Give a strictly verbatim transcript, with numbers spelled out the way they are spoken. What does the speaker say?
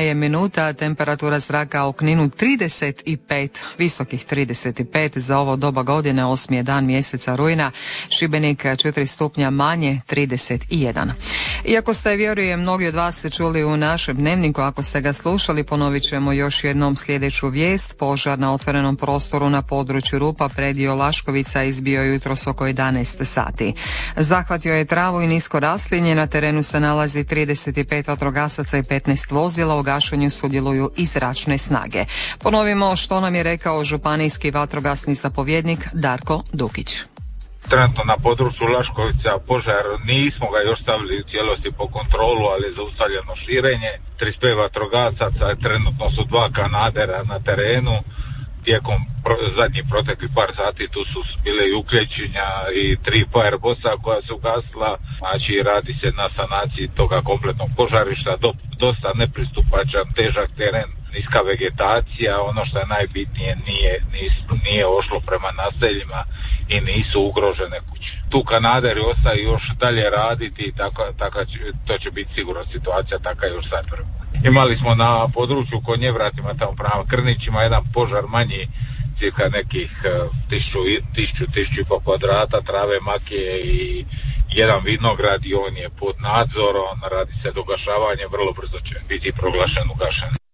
je minuta, temperatura zraka u Kninu trideset pet, visokih trideset pet za ovo doba godine, osmi je dan mjeseca rujna, Šibenik četiri stupnja manje, trideset jedan. Iako ste, vjerujem, mnogi od vas se čuli u našem dnevniku, ako ste ga slušali, ponovit ćemo još jednom sljedeću vijest. Požar na otvorenom prostoru na području Rupa predio Laškovica izbio jutros oko jedanaest sati. Zahvatio je travu i nisko raslinje, na terenu se nalazi trideset pet vatrogasaca i petnaest vozila, u gašenju sudjeluju i zračne snage. Ponovimo što nam je rekao županijski vatrogasni zapovjednik Darko Dukić. Trenutno na području Laškovica požar nismo ga još stavili u cijelosti po kontrolu, ali je zaustavljeno širenje. trideset pet vatrogasaca, trenutno su dva kanadera na terenu. Tijekom pro, zadnjih proteklih par sati tu su bile i uključenja i tri firebosa koja su gasila. Znači radi se na sanaciji toga kompletnog požarišta, do, dosta nepristupačan, težak teren, niska vegetacija. Ono što je najbitnije, nije, nis, nije ošlo prema naseljima i nisu ugrožene kuće. Tu kanaderi ostaju još dalje raditi, tako, tako, to će biti sigurno situacija taka još sad. Imali smo na području Konjevratima, tamo prema Krnićima, jedan požar manji, cirka nekih tisuću, tisuću, tisuću i po kvadrata trave, makije i jedan vinograd i on je pod nadzorom, radi se dogašavanje, vrlo brzo će biti proglašen ugašen.